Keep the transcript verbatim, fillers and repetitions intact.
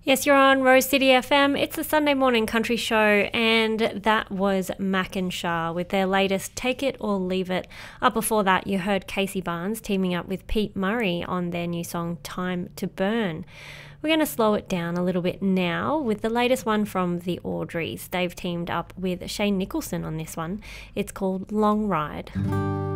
Yes, you're on Rose City F M. It's the Sunday morning country show, and that was Mac and Shah with their latest Take It or Leave It. Up before that, you heard Casey Barnes teaming up with Pete Murray on their new song Time to Burn. We're going to slow it down a little bit now with the latest one from the Audreys. They've teamed up with Shane Nicholson on this one. It's called Long Ride.